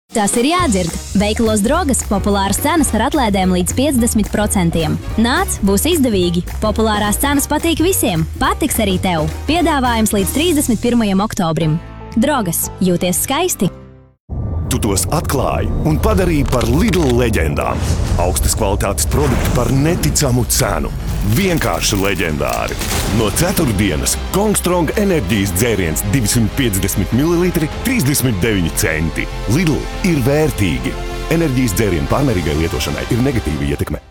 Tas ir jādzird. Veikalos Drogas populāras cenas ar atlaidēm līdz 50%. Nāc, būs izdevīgi. Populārās cenas patīk visiem. Patiks arī tev. Piedāvājums līdz 31. oktobrim. Drogas. Jūties skaisti. Tu tos atklāji un padarīji par Lidl leģendām. Augstas kvalitātes produkti par neticamu cenu. Vienkārši leģendāri. No ceturtdienas Kongstrong enerģijas dzēriens 250 ml 39 centi. Lidl ir vērtīgi. Enerģijas dzērienu pārmērīgai lietošanai ir negatīva ietekme.